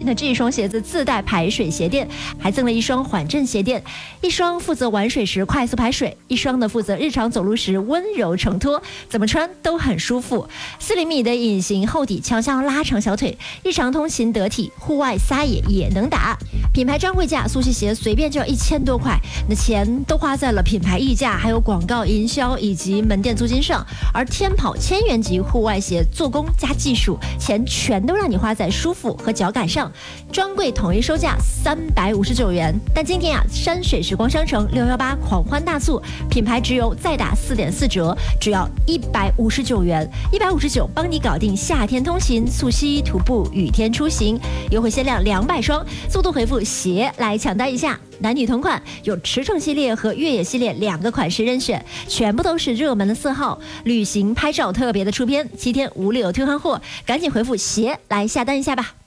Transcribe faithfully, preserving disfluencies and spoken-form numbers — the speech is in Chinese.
那这一双鞋子自带排水鞋垫，还赠了一双缓震鞋垫，一双负责玩水时快速排水，一双呢负责日常走路时温柔承托，怎么穿都很舒服。四厘米的隐形厚底悄悄拉长小腿，日常通勤得体，户外撒野也能打。品牌专柜价速吸鞋随便就要一千多块，那钱都花在了品牌溢价、还有广告营销以及门店租金上。而天跑千元级户外鞋做工加技术，钱全都让你花在舒服和脚感上。专柜统一售价三百五十九元，但今天啊，山水时光商城六一八狂欢大促，品牌直邮再打四点四折，只要一百五十九元，一百五十九帮你搞定夏天通勤、速吸、徒步、雨天出行，优惠限量两百双，速度回复鞋来抢单一下。男女同款，有驰骋系列和越野系列两个款式任选，全部都是热门的色号，旅行拍照特别的出片，七天无理由退换货，赶紧回复鞋来下单一下吧。